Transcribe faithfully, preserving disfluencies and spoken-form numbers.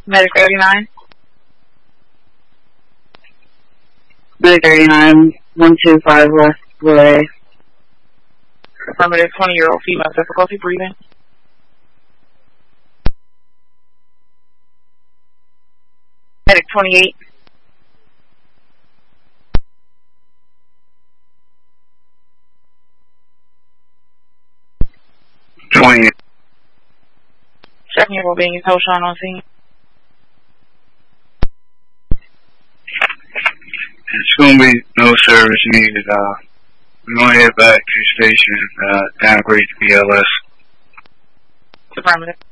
Medic thirty-nine. Medic thirty-nine, one two five West Way. Affirmative, twenty-year-old female, difficulty breathing. Medic twenty-eight. twenty. Seven-year-old being told Sean on scene. It's going to be no service needed. Uh, we're going to head back to the station, uh, down Great B L S. Affirmative.